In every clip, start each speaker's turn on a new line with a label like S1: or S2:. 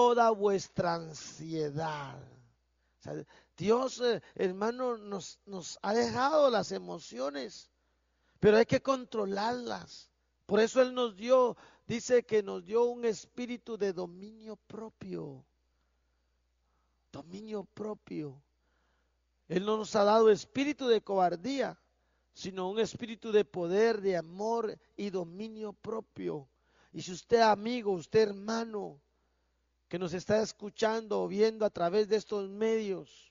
S1: toda vuestra ansiedad. O sea, Dios, hermano, nos ha dejado las emociones, pero hay que controlarlas. Por eso Él nos dio, dice que nos dio un espíritu de dominio propio. Dominio propio. Él no nos ha dado espíritu de cobardía, sino un espíritu de poder, de amor y dominio propio. Y si usted, amigo, usted, hermano, que nos está escuchando o viendo a través de estos medios,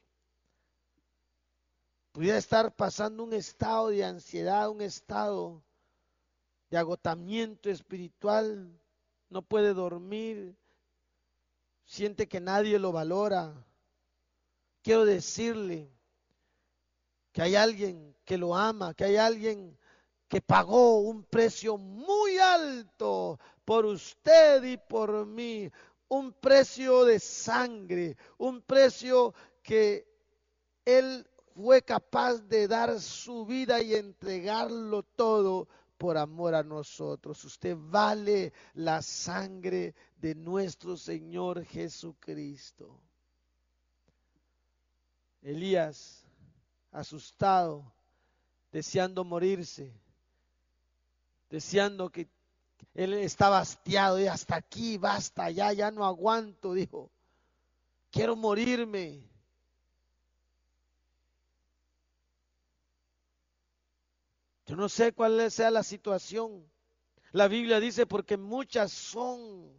S1: pudiera estar pasando un estado de ansiedad, un estado de agotamiento espiritual, no puede dormir, siente que nadie lo valora, quiero decirle que hay alguien que lo ama, que hay alguien que pagó un precio muy alto por usted y por mí, un precio de sangre, un precio que Él fue capaz de dar su vida y entregarlo todo por amor a nosotros. Usted vale la sangre de nuestro Señor Jesucristo. Elías, asustado, deseando morirse, deseando que él estaba hastiado y hasta aquí, basta, ya no aguanto, dijo, quiero morirme. Yo no sé cuál sea la situación. La Biblia dice porque muchas son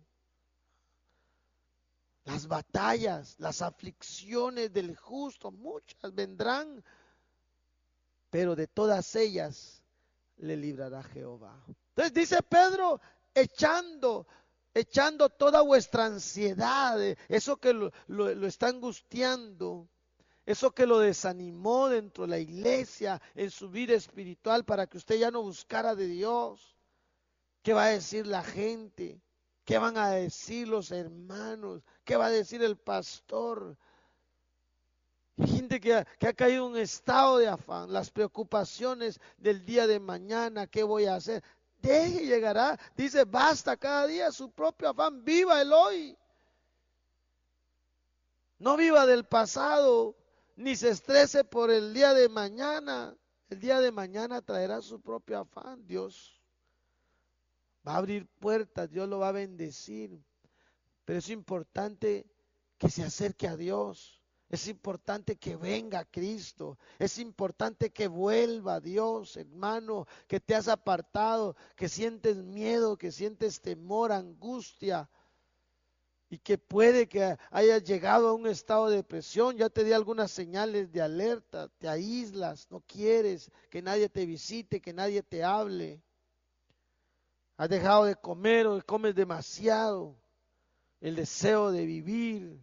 S1: las batallas, las aflicciones del justo, muchas vendrán, pero de todas ellas le librará Jehová. Entonces dice Pedro, echando toda vuestra ansiedad, eso que lo está angustiando, eso que lo desanimó dentro de la iglesia, en su vida espiritual, para que usted ya no buscara de Dios. ¿Qué va a decir la gente? ¿Qué van a decir los hermanos? ¿Qué va a decir el pastor? Hay gente que ha caído en un estado de afán, las preocupaciones del día de mañana, ¿qué voy a hacer? Deje, llegará, dice, basta cada día su propio afán, viva el hoy. No viva del pasado, ni se estrese por el día de mañana. El día de mañana traerá su propio afán. Dios va a abrir puertas, Dios lo va a bendecir. Pero es importante que se acerque a Dios. Es importante que venga Cristo. Es importante que vuelva a Dios, hermano, que te has apartado, que sientes miedo, que sientes temor, angustia. Y que puede que hayas llegado a un estado de depresión. Ya te di algunas señales de alerta. Te aíslas, no quieres que nadie te visite, que nadie te hable. Has dejado de comer o comes demasiado. El deseo de vivir.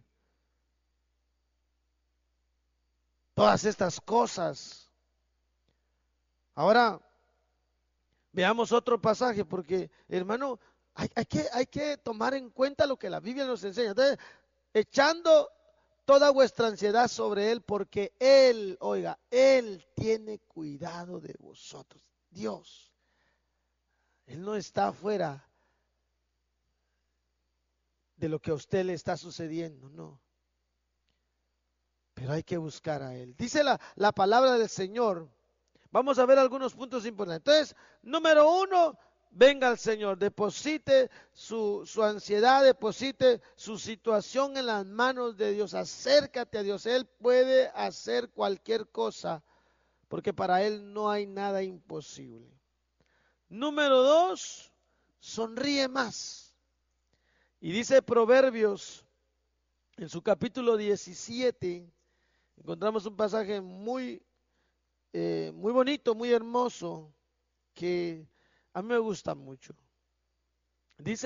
S1: Todas estas cosas. Ahora, veamos otro pasaje, porque, hermano, hay que tomar en cuenta lo que la Biblia nos enseña. Entonces, echando toda vuestra ansiedad sobre Él, porque Él, oiga, Él tiene cuidado de vosotros. Dios, Él no está afuera de lo que a usted le está sucediendo, no. Pero hay que buscar a Él. Dice la palabra del Señor. Vamos a ver algunos puntos importantes. Entonces, número uno, venga al Señor, deposite su ansiedad, deposite su situación en las manos de Dios, acércate a Dios, Él puede hacer cualquier cosa, porque para Él no hay nada imposible. Número dos, sonríe más. Y dice Proverbios, en su capítulo 17, encontramos un pasaje muy bonito, muy hermoso, que a mí me gusta mucho. Dice